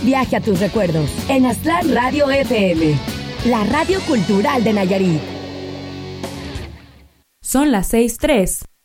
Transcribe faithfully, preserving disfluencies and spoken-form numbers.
viaje a tus recuerdos en Aztlán Radio F M, la radio cultural de Nayarit. Son las seis tres.